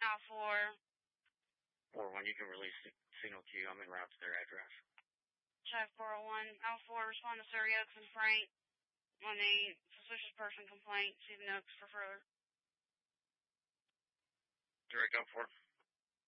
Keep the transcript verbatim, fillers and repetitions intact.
Out four. four one, you can release the signal queue. I'm en route to their address. Check four oh one. Out four, respond to Surrey Oaks and Frank on the suspicious person complaint. See the notes for further. Direct up four.